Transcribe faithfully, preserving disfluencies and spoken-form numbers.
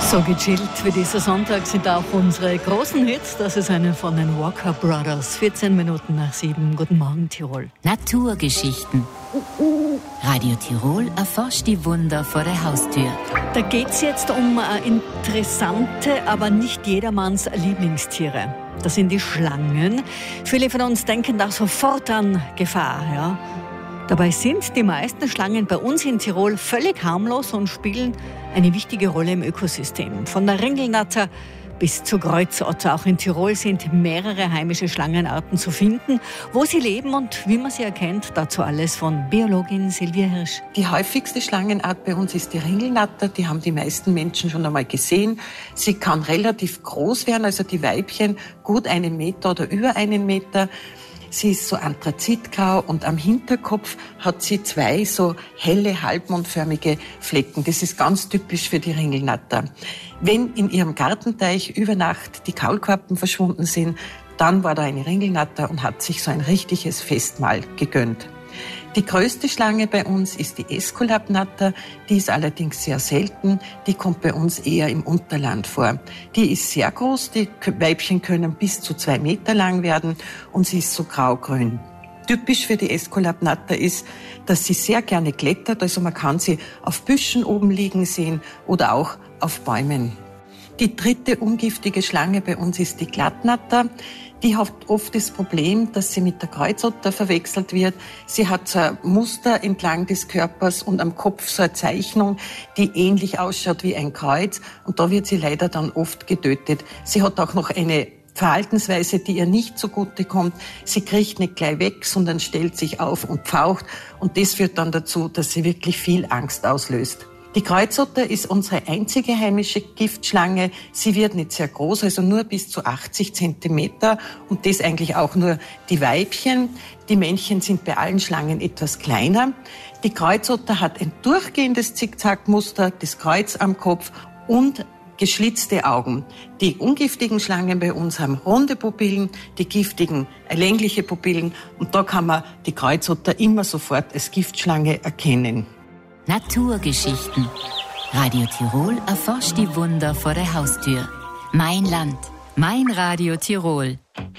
So gechillt wie dieser Sonntag sind auch unsere großen Hits. Das ist eine von den Walker Brothers. vierzehn Minuten nach sieben. Guten Morgen, Tirol. Naturgeschichten. Radio Tirol erforscht die Wunder vor der Haustür. Da geht es jetzt um interessante, aber nicht jedermanns Lieblingstiere. Das sind die Schlangen. Viele von uns denken da sofort an Gefahr, ja. Dabei sind die meisten Schlangen bei uns in Tirol völlig harmlos und spielen eine wichtige Rolle im Ökosystem. Von der Ringelnatter bis zur Kreuzotter. Auch in Tirol sind mehrere heimische Schlangenarten zu finden. Wo sie leben und wie man sie erkennt, dazu alles von Biologin Silvia Hirsch. Die häufigste Schlangenart bei uns ist die Ringelnatter. Die haben die meisten Menschen schon einmal gesehen. Sie kann relativ groß werden, also die Weibchen gut einen Meter oder über einen Meter. Sie ist so anthrazitgrau und am Hinterkopf hat sie zwei so helle, halbmondförmige Flecken. Das ist ganz typisch für die Ringelnatter. Wenn in ihrem Gartenteich über Nacht die Kaulquappen verschwunden sind, dann war da eine Ringelnatter und hat sich so ein richtiges Festmahl gegönnt. Die größte Schlange bei uns ist die Äskulapnatter. Die ist allerdings sehr selten. Die kommt bei uns eher im Unterland vor. Die ist sehr groß. Die Weibchen können bis zu zwei Meter lang werden und sie ist so grau-grün. Typisch für die Äskulapnatter ist, dass sie sehr gerne klettert. Also man kann sie auf Büschen oben liegen sehen oder auch auf Bäumen. Die dritte ungiftige Schlange bei uns ist die Glattnatter. Die hat oft das Problem, dass sie mit der Kreuzotter verwechselt wird. Sie hat so ein Muster entlang des Körpers und am Kopf so eine Zeichnung, die ähnlich ausschaut wie ein Kreuz. Und da wird sie leider dann oft getötet. Sie hat auch noch eine Verhaltensweise, die ihr nicht zugute kommt. Sie kriecht nicht gleich weg, sondern stellt sich auf und pfaucht. Und das führt dann dazu, dass sie wirklich viel Angst auslöst. Die Kreuzotter ist unsere einzige heimische Giftschlange. Sie wird nicht sehr groß, also nur bis zu achtzig Zentimeter und das eigentlich auch nur die Weibchen. Die Männchen sind bei allen Schlangen etwas kleiner. Die Kreuzotter hat ein durchgehendes Zickzackmuster, das Kreuz am Kopf und geschlitzte Augen. Die ungiftigen Schlangen bei uns haben runde Pupillen, die giftigen längliche Pupillen und da kann man die Kreuzotter immer sofort als Giftschlange erkennen. Naturgeschichten. Radio Tirol erforscht die Wunder vor der Haustür. Mein Land, mein Radio Tirol.